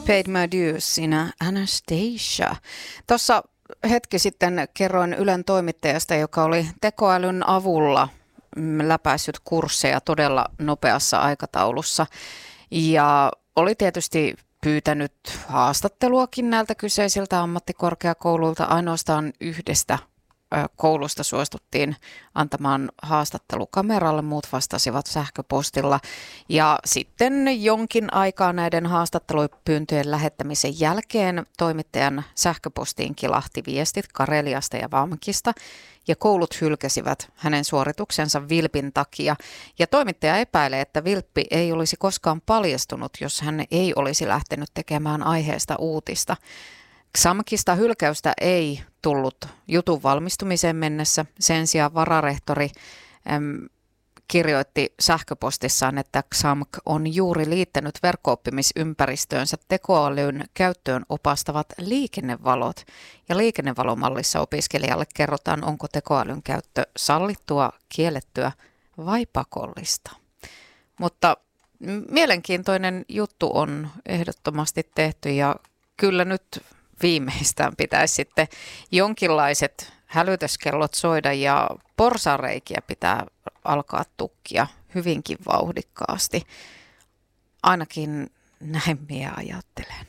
Paid My Dues, sinä Anastasia. Tuossa hetki sitten kerroin Ylen toimittajasta, joka oli tekoälyn avulla läpäissyt kursseja todella nopeassa aikataulussa. Ja oli tietysti pyytänyt haastatteluakin näiltä kyseisiltä ammattikorkeakouluilta. Ainoastaan yhdestä koulusta suostuttiin antamaan haastattelu kameralle, muut vastasivat sähköpostilla. Ja sitten jonkin aikaa näiden haastattelupyyntöjen lähettämisen jälkeen toimittajan sähköpostiin kilahti viestit Kareliasta ja Vamkista, ja koulut hylkäsivät hänen suorituksensa vilpin takia. Ja toimittaja epäilee, että vilppi ei olisi koskaan paljastunut, jos hän ei olisi lähtenyt tekemään aiheesta uutista. XAMKista hylkäystä ei tullut jutun valmistumiseen mennessä. Sen sijaan vararehtori kirjoitti sähköpostissaan, että XAMK on juuri liittänyt verkko-oppimisympäristöönsä tekoälyn käyttöön opastavat liikennevalot. Ja liikennevalomallissa opiskelijalle kerrotaan, onko tekoälyn käyttö sallittua, kiellettyä vai pakollista. Mutta mielenkiintoinen juttu on ehdottomasti tehty, ja kyllä nyt viimeistään pitäisi sitten jonkinlaiset hälytyskellot soida ja porsaanreikiä pitää alkaa tukkia hyvinkin vauhdikkaasti. Ainakin näin minä ajattelen.